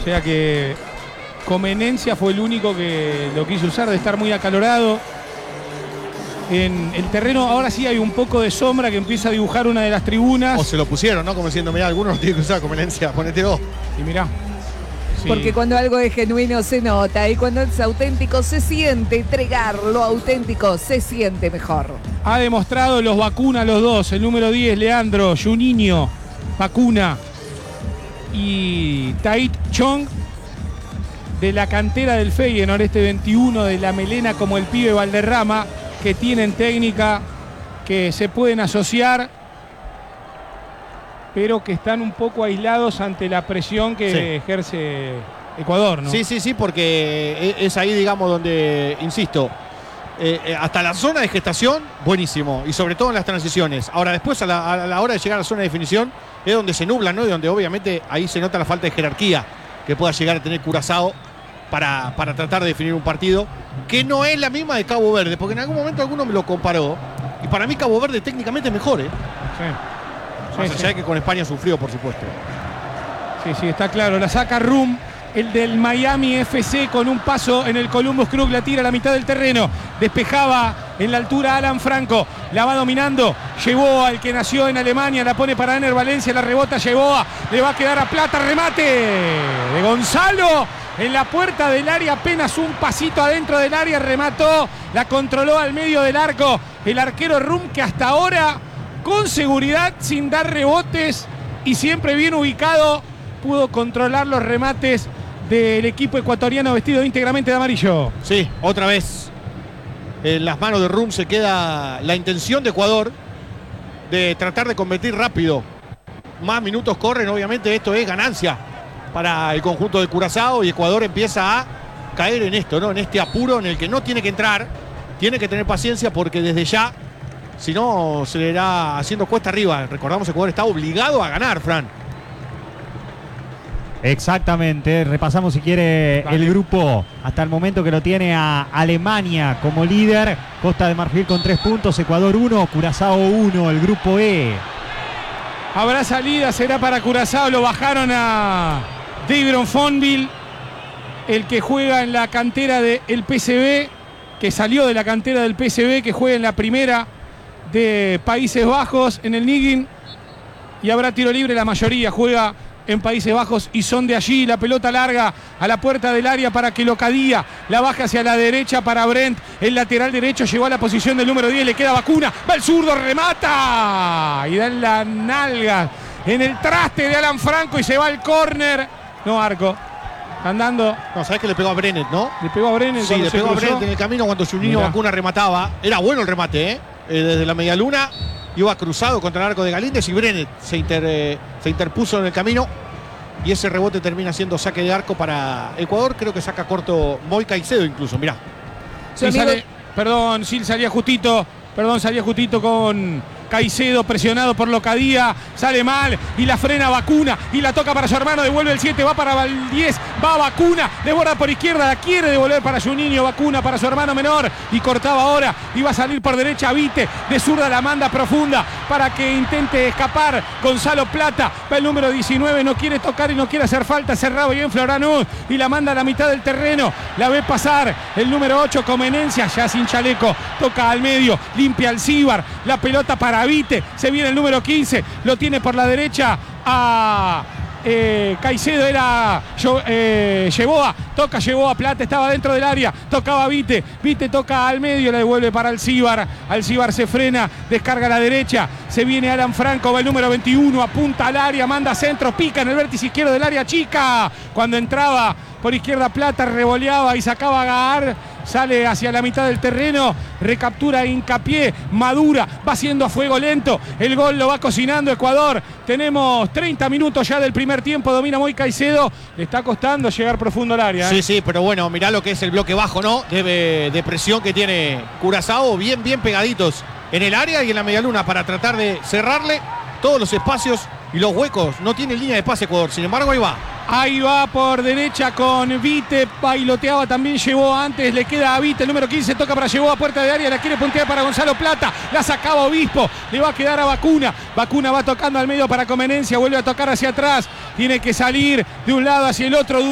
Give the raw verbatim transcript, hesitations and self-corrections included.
O sea que Comenencia fue el único que lo quiso usar, de estar muy acalorado. En el terreno ahora sí hay un poco de sombra que empieza a dibujar una de las tribunas. O se lo pusieron, ¿no? Como diciendo, mirá, algunos no tienen que usar Comenencia, ponete vos. Y mirá. Sí. Porque cuando algo es genuino se nota y cuando es auténtico se siente. Entregar lo auténtico se siente mejor. Ha demostrado los Vacuna los dos. El número diez, Leandro, Juninho, Vacuna y Tahith Chong, de la cantera del Feyenoord, este veintiuno de la melena como el pibe Valderrama, que tienen técnica, que se pueden asociar, pero que están un poco aislados ante la presión que sí. ejerce Ecuador, ¿no? Sí, sí, sí, porque es ahí, digamos, donde, insisto, eh, hasta la zona de gestación, buenísimo, y sobre todo en las transiciones. Ahora, después, a la, a la hora de llegar a la zona de definición, es donde se nubla, ¿no? Y donde obviamente ahí se nota la falta de jerarquía que pueda llegar a tener Curazao para, para tratar de definir un partido, que no es la misma de Cabo Verde, porque en algún momento alguno me lo comparó, y para mí Cabo Verde técnicamente es mejor, ¿eh? Sí. Más sí, allá sí. de que con España sufrió, por supuesto. Sí, sí, está claro. La saca Rum, el del Miami F C, con un paso en el Columbus Crew, la tira a la mitad del terreno. Despejaba en la altura Alan Franco. La va dominando. Yeboah, el que nació en Alemania, la pone para Ener Valencia. La rebota Yeboah. Le va a quedar a Plata. Remate de Gonzalo. En la puerta del área, apenas un pasito adentro del área. Remató. La controló al medio del arco. El arquero Rum, que hasta ahora, con seguridad, sin dar rebotes y siempre bien ubicado, pudo controlar los remates del equipo ecuatoriano vestido íntegramente de amarillo. Sí, otra vez en las manos de Rum se queda la intención de Ecuador de tratar de convertir rápido. Más minutos corren, obviamente esto es ganancia para el conjunto de Curazao, y Ecuador empieza a caer en esto, ¿no? En este apuro en el que no tiene que entrar, tiene que tener paciencia, porque desde ya, si no, se le irá haciendo cuesta arriba. Recordamos que Ecuador está obligado a ganar, Fran. Exactamente, repasamos si quiere vale. el grupo hasta el momento, que lo tiene a Alemania como líder, Costa de Marfil con tres puntos, Ecuador uno, Curazao uno, el grupo E. Habrá salida, será para Curazao, lo bajaron a David Fonville, el que juega en la cantera del P S V, que salió de la cantera del P S V, que juega en la primera de Países Bajos, en el Nigin, y habrá tiro libre, la mayoría juega en Países Bajos y son de allí. La pelota larga a la puerta del área para que Locadía la baja hacia la derecha para Brent, el lateral derecho, llegó a la posición del número diez, le queda Vacuna, va el zurdo, remata y da en la nalga en el traste de Alan Franco y se va al córner. No, arco andando. No, sabés que le pegó a Brenet, ¿no? Le pegó a Brenet. Sí, le pegó a Brenet en el camino cuando Juninho Vacuna remataba. Era bueno el remate, ¿eh? eh desde la medialuna iba cruzado contra el arco de Galíndez, y Brenet se, inter, eh, se interpuso en el camino, y ese rebote termina siendo saque de arco para Ecuador. Creo que saca corto Moy Caicedo incluso, mirá. Sí, sale, perdón, sí, salía justito, perdón, salía justito con Caicedo, presionado por Locadía, sale mal y la frena Vacuna y la toca para su hermano, devuelve el siete, va para el diez, va Vacuna, desborda por izquierda, la quiere devolver para Juninho Vacuna, para su hermano menor, y cortaba ahora, y va a salir por derecha Vite, de zurda la manda profunda para que intente escapar Gonzalo Plata, va el número diecinueve, no quiere tocar y no quiere hacer falta, cerrado bien Floranú, y la manda a la mitad del terreno, la ve pasar el número ocho, Comenencia, ya sin chaleco, toca al medio, limpia al Cíbar, la pelota para Vite, se viene el número quince, lo tiene por la derecha a eh, Caicedo, era eh, Yeboah, toca Yeboah, Plata estaba dentro del área, tocaba Vite, Vite toca al medio, la devuelve para el Cíbar, al Cíbar se frena, descarga a la derecha, se viene Alan Franco, va el número veintiuno, apunta al área, manda centro, pica en el vértice izquierdo del área chica, cuando entraba por izquierda Plata, revoleaba y sacaba a Gaar, sale hacia la mitad del terreno, recaptura Hincapié, Madura, va haciendo a fuego lento, el gol lo va cocinando Ecuador, tenemos treinta minutos ya del primer tiempo, domina Moy Caicedo, le está costando llegar profundo al área. Sí, ¿eh? sí, pero bueno, mirá lo que es el bloque bajo, ¿no? De, de presión que tiene Curazao, bien, bien pegaditos en el área y en la medialuna para tratar de cerrarle todos los espacios y los huecos. No tiene línea de pase Ecuador, sin embargo ahí va. Ahí va por derecha con Vite, bailoteaba también, llevó antes, le queda a Vite, el número quince, toca para llevó a puerta de área, la quiere puntear para Gonzalo Plata, la sacaba Obispo, le va a quedar a Vacuna, Vacuna va tocando al medio para Comenencia, vuelve a tocar hacia atrás, tiene que salir de un lado hacia el otro.